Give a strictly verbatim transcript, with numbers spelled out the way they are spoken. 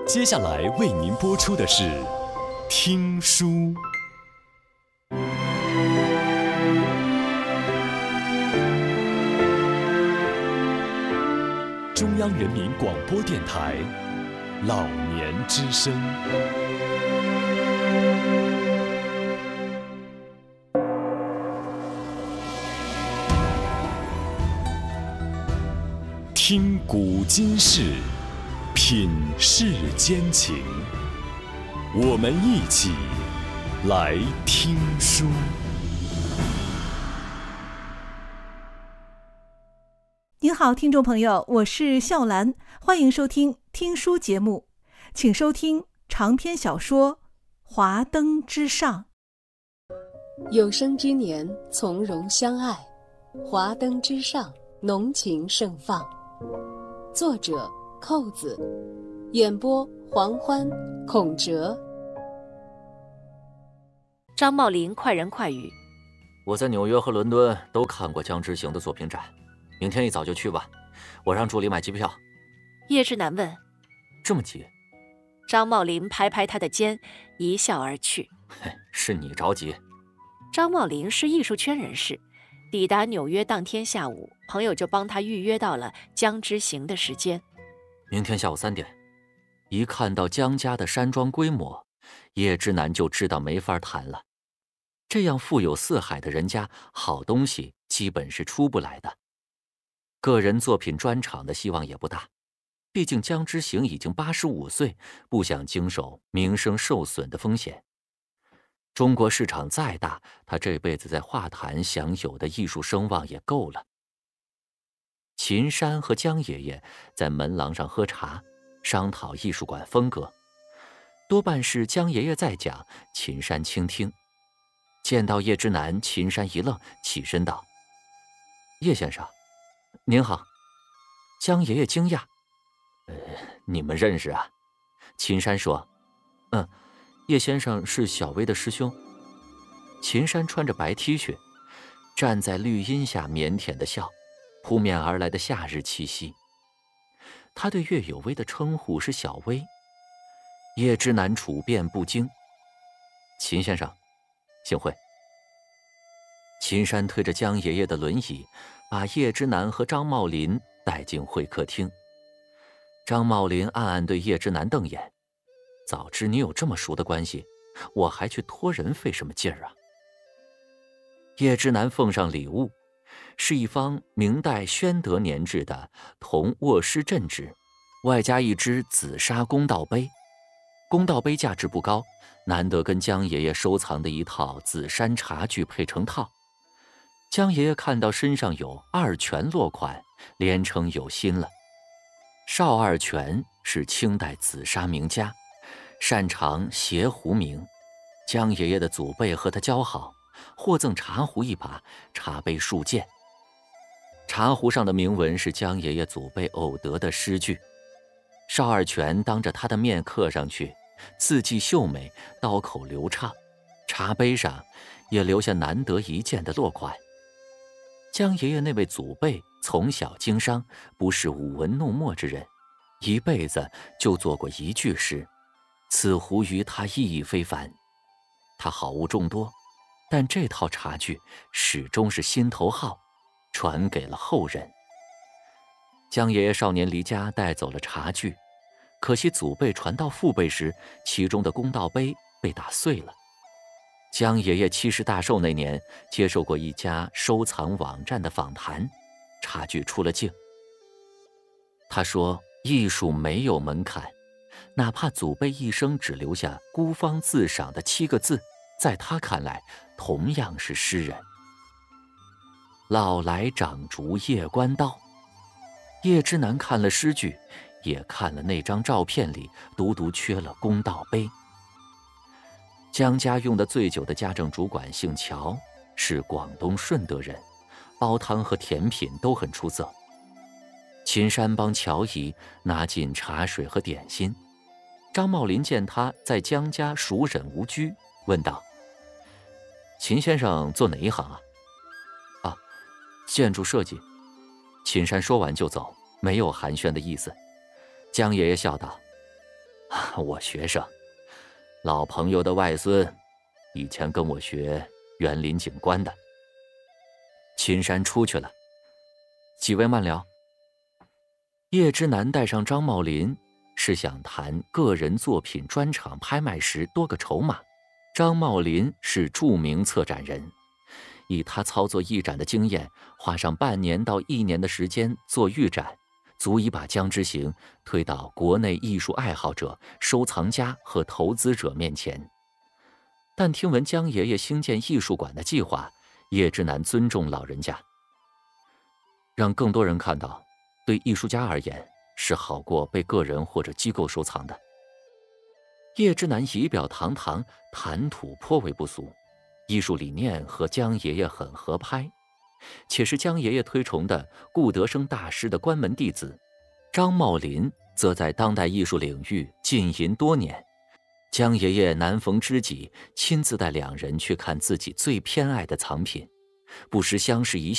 接下来为您播出的是听书。中央人民广播电台老年之声。听古今事，品世间情，我们一起来听书。 您好，听众朋友，我是笑兰，欢迎收听听书节目，请收听长篇小说《华灯之上》。 有生之年，从容相爱，华灯之上，浓情盛放。作者扣子，演播黄欢、孔哲。 张茂林快人快语： 我在纽约和伦敦都看过江之行的作品展，明天一早就去吧，我让助理买机票。 叶志南问： 这么急？ 张茂林拍拍他的肩，一笑而去。 是你着急。 张茂林是艺术圈人士，抵达纽约当天下午，朋友就帮他预约到了江之行的时间。 明天下午三点。一看到江家的山庄规模，叶之南就知道没法谈了。这样富有四海的人家，好东西基本是出不来的。个人作品专场的希望也不大，毕竟江之行已经八十五岁，不想经受名声受损的风险。中国市场再大，他这辈子在画坛享有的艺术声望也够了。秦山和江爷爷在门廊上喝茶，商讨艺术馆风格，多半是江爷爷在讲，秦山倾听。见到叶之南，秦山一愣，起身道：叶先生您好。江爷爷惊讶：呃，你们认识啊？秦山说：嗯，叶先生是小薇的师兄。秦山穿着白 T 恤，站在绿荫下腼腆的笑，扑面而来的夏日气息。他对岳有薇的称呼是小薇。叶之南处变不惊：秦先生幸会。秦山推着江爷爷的轮椅，把叶之南和张茂林带进会客厅。张茂林暗暗对叶之南瞪眼：早知你有这么熟的关系，我还去托人费什么劲儿啊？叶之南奉上礼物，是一方明代宣德年制的铜卧狮镇纸，外加一只紫砂公道杯。公道杯价值不高，难得跟江爷爷收藏的一套紫杉茶具配成套。江爷爷看到身上有二泉落款，连称有心了。邵二泉是清代紫砂名家，擅长携壶铭。江爷爷的祖辈和他交好，获赠茶壶一把，茶杯数件。茶壶上的铭文是江爷爷祖辈偶得的诗句，邵二泉当着他的面刻上去，字迹秀美，刀口流畅。茶杯上也留下难得一见的落款。江爷爷那位祖辈从小经商，不是舞文弄墨之人，一辈子就做过一句诗，此壶于他意义非凡。他好物众多，但这套茶具始终是心头好，传给了后人。江爷爷少年离家带走了茶具，可惜祖辈传到父辈时，其中的公道杯被打碎了。江爷爷七十大寿那年，接受过一家收藏网站的访谈，茶具出了镜。他说艺术没有门槛，哪怕祖辈一生只留下孤芳自赏的七个字，在他看来同样是诗人。老来长竹夜观道。叶之南看了诗句，也看了那张照片里独独缺了公道杯。江家用的最久的家政主管姓乔，是广东顺德人，煲汤和甜品都很出色。秦山帮乔姨拿进茶水和点心。张茂林见他在江家熟忍无拘，问道：秦先生做哪一行啊？啊，建筑设计。秦山说完就走，没有寒暄的意思。江爷爷笑道： 我学生，老朋友的外孙，以前跟我学园林景观的。秦山出去了，几位慢聊。叶之南带上张茂林，是想谈个人作品专场拍卖时多个筹码。张茂林是著名策展人，以他操作艺展的经验，花上半年到一年的时间做预展，足以把江之行推到国内艺术爱好者、收藏家和投资者面前。但听闻江爷爷兴建艺术馆的计划，叶之南尊重老人家，让更多人看到，对艺术家而言是好过被个人或者机构收藏的。叶之南仪表堂堂，谈吐颇为不俗，艺术理念和江爷爷很合拍，且是江爷爷推崇的顾德生大师的关门弟子。张茂林则在当代艺术领域浸淫多年，江爷爷难逢知己，亲自带两人去看自己最偏爱的藏品，不时相视一笑。